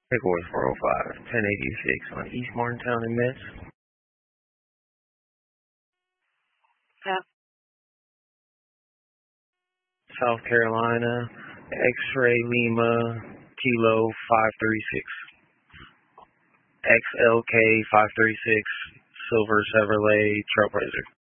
Takeaway 405, 1086 on East Martintown and Metz. Yeah. South Carolina, X-Ray Lima, Kilo 536. XLK 536, Silver Chevrolet Trailblazer.